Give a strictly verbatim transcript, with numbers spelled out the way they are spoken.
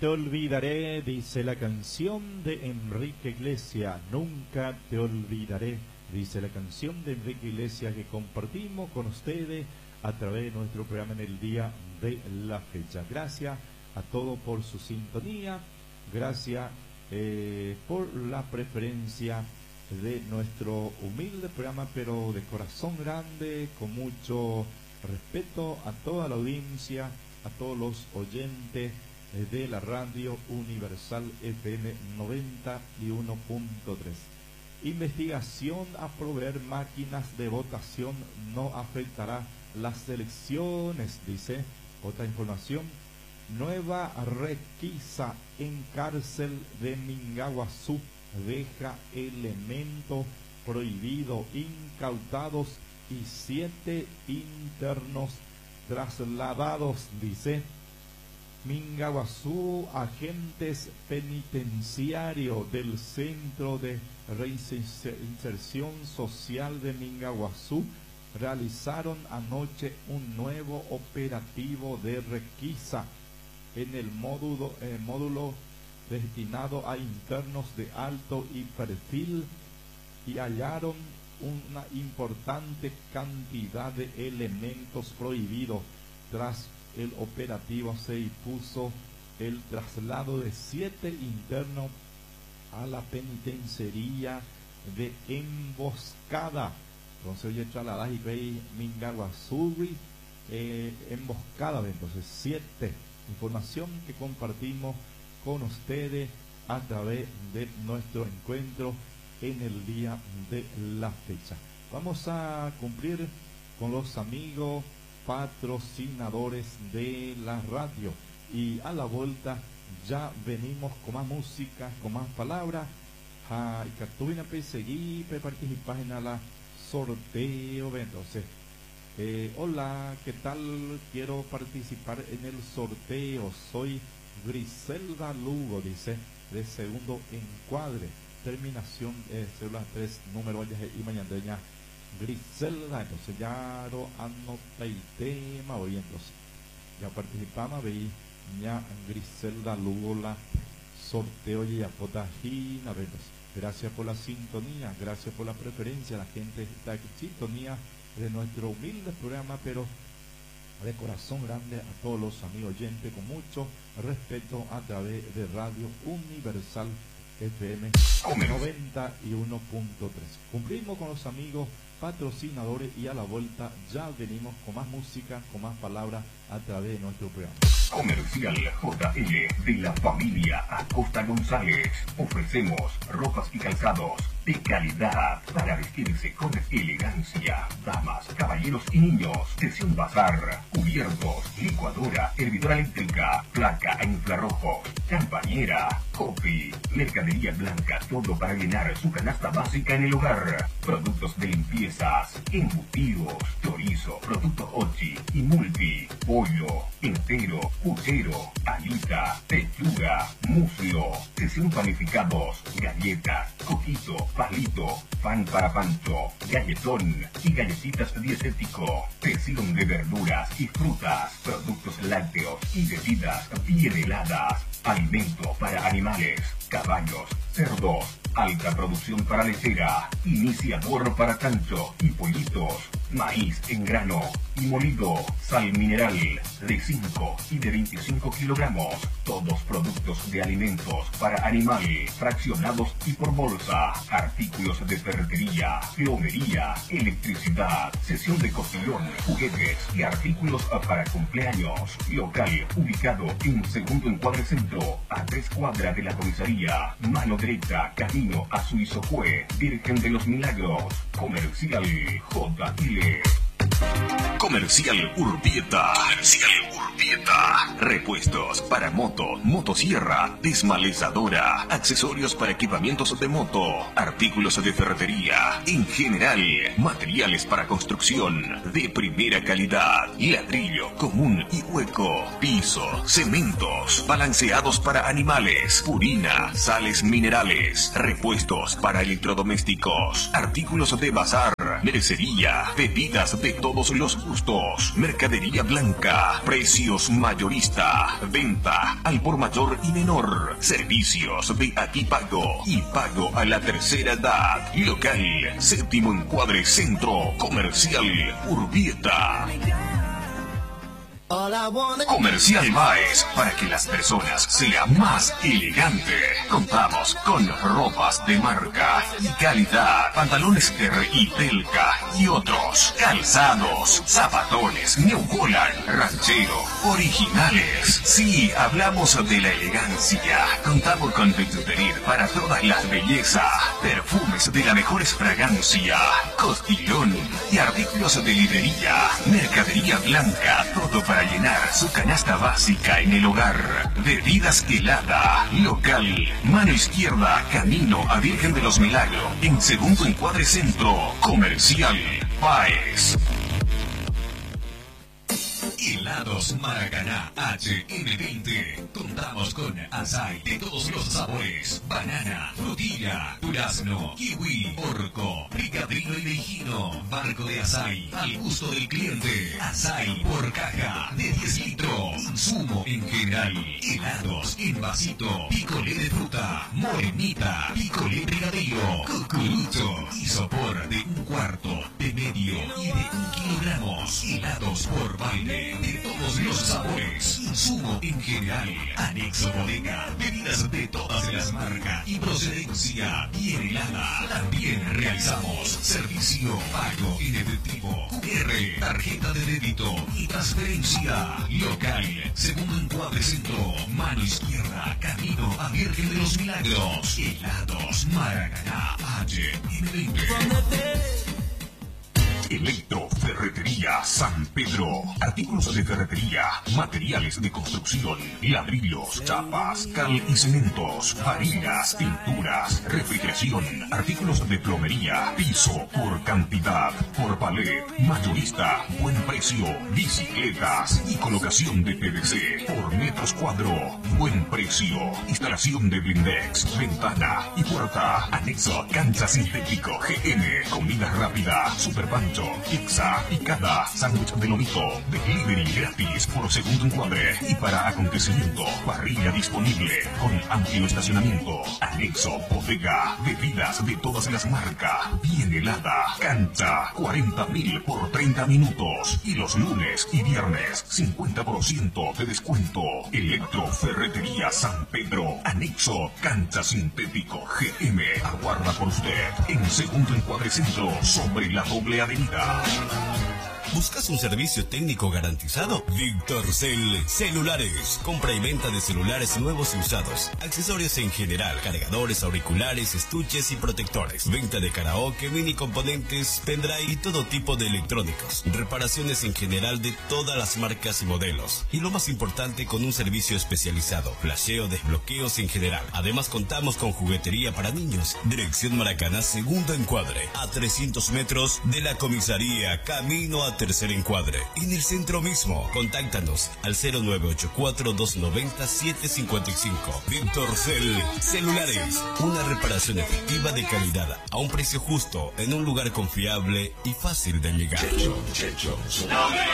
te olvidaré, dice la canción de Enrique Iglesias. Nunca te olvidaré, dice la canción de Enrique Iglesias, que compartimos con ustedes a través de nuestro programa en el día de la fecha. Gracias a todos por su sintonía, gracias eh, por la preferencia de nuestro humilde programa, pero de corazón grande, con mucho respeto a toda la audiencia, a todos los oyentes de la radio Universal F M noventa y uno punto tres. Investigación a proveer máquinas de votación no afectará las elecciones, dice. Otra información: nueva requisa en cárcel de Mingaguazú, deja elementos prohibidos incautados y siete internos trasladados, dice. Mingaguazú, agentes penitenciarios del Centro de Reinserción Social de Mingaguazú realizaron anoche un nuevo operativo de requisa en el módulo, eh, módulo destinado a internos de alto y perfil, y hallaron una importante cantidad de elementos prohibidos. Tras el operativo se impuso el traslado de siete internos a la penitenciaría de Emboscada. Entonces, oye, trasladadas y veis Mingaguazú, eh, Emboscada. Entonces, siete. Información que compartimos con ustedes a través de nuestro encuentro en el día de la fecha. Vamos a cumplir con los amigos patrocinadores de la radio, y a la vuelta ya venimos con más música, con más palabras. Ja, y Cartubina pe seguir, pe participar en la sorteo. Entonces, eh, hola, ¿qué tal? Quiero participar en el sorteo. Soy Griselda Lugo, dice, de segundo encuadre, terminación eh, cédula tres, número y mañana. Griselda, entonces ya lo anoté el tema hoy, entonces ya participamos, veí ya Griselda Lugo la sorteo y apotagina. Gracias por la sintonía, gracias por la preferencia. La gente está en sintonía de nuestro humilde programa, pero de corazón grande a todos los amigos oyentes, con mucho respeto a través de Radio Universal F M noventa y uno punto tres. Cumplimos con los amigos patrocinadores y a la vuelta ya venimos con más música, con más palabras a través de nuestro programa. Comercial J L de la familia Acosta González. Ofrecemos ropas y calzados de calidad para vestirse con elegancia. Damas, caballeros y niños. Sesión bazar, cubiertos, licuadora, hervidora eléctrica, placa a infrarrojo, campañera, coffee, mercadería blanca, todo para llenar su canasta básica en el hogar. Productos de limpiezas, embutidos, chorizo, productos Ochi y multi, pollo, entero, puchero, alita, pechuga, muslo, sesión panificados, galletas, coquito, palito, pan para pancho, galletón y galletitas dietético, sesión de verduras y frutas, productos lácteos y bebidas bien heladas, alimento para animales, caballos, cerdos, alta producción para lechera, iniciador para cancho y pollitos, maíz en grano y molido, sal mineral de cinco y de veinticinco kilogramos, todos productos de alimentos para animal, fraccionados y por bolsa, artículos de ferretería, plomería, electricidad, sesión de cotillón, juguetes y artículos para cumpleaños. Local ubicado en segundo encuadre centro, a tres cuadras de la comisaría, mano derecha, camino a Suizocue, Virgen de los Milagros. Comercial J L. Comercial Urbieta. Comercial Urbieta. Repuestos para moto, motosierra, desmalezadora, accesorios para equipamientos de moto, artículos de ferretería, en general, materiales para construcción de primera calidad, ladrillo común y hueco, piso, cementos, balanceados para animales, purina, sales minerales, repuestos para electrodomésticos, artículos de bazar, mercería, bebidas de todos los gustos, mercadería blanca, precios mayorista, venta al por mayor y menor, servicios de aquí pago y pago a la tercera edad, local, séptimo encuadre Centro Comercial Urbieta. Comercial Baez, para que las personas sean más elegantes. Contamos con ropas de marca y calidad, pantalones R y Telca y otros, calzados, zapatones, New Holland, ranchero, originales. Sí, hablamos de la elegancia. Contamos con Petrutería para todas las bellezas, perfumes de la mejor fragancia, costilón y artículos de librería, mercadería blanca, todo para llenar su canasta básica en el hogar. Bebidas helada, local, mano izquierda, camino a Virgen de los Milagros, en segundo encuadre Centro Comercial Baez. Helados Maracaná H M veinte. Contamos con açaí de todos los sabores: banana, frutilla, durazno, kiwi, orco, picadillo y leijino. Barco de açaí al gusto del cliente. Açaí por caja de diez litros. Insumo en general. Helados en vasito. Picolé de fruta, morenita, picolé brigadeiro, cucurucho, isopor de un cuarto, de medio y de un kilogramos. Helados por baile de todos los sabores, insumo en general, anexo bodega, bebidas de todas las marcas y procedencia bien helada. También realizamos servicio pago en efectivo, Q R, tarjeta de débito y transferencia. Local, segundo encuadre Centro, mano izquierda, camino a Virgen de los Milagros. Helados Maracaná H M veinte. Electroferretería San Pedro. Artículos de ferretería, materiales de construcción, ladrillos, chapas, cal y cementos, varillas, pinturas, refrigeración, artículos de plomería, piso por cantidad, por palet, mayorista, buen precio, bicicletas y colocación de P V C por metros cuadro, buen precio, instalación de blindex, ventana y puerta, anexo, cancha sintético G M, comida rápida, super pancho, pizza, picada, sándwich de lomito, delivery gratis por segundo encuadre y para acontecimiento, parrilla disponible con amplio estacionamiento, anexo, bodega, bebidas de todas las marcas, bien helada, cancha, cuarenta mil por treinta minutos y los lunes y viernes cincuenta por ciento de descuento. Electroferretería San Pedro, anexo, cancha sintético G M, aguarda por usted en segundo encuadre Centro sobre la doble avenida. ¿Buscas un servicio técnico garantizado? Victorcel Celulares. Compra y venta de celulares nuevos y usados. Accesorios en general. Cargadores, auriculares, estuches y protectores. Venta de karaoke, mini componentes, pendrive y todo tipo de electrónicos. Reparaciones en general de todas las marcas y modelos. Y lo más importante, con un servicio especializado. Flasheo, desbloqueos en general. Además contamos con juguetería para niños. Dirección Maracaná, segundo encuadre. A trescientos metros de la comisaría. Camino a tercer encuadre. En el centro mismo. Contáctanos al cero nueve ocho cuatro, dos nueve cero, siete cinco cinco. Victorcel Celulares. Una reparación efectiva de calidad a un precio justo en un lugar confiable y fácil de llegar.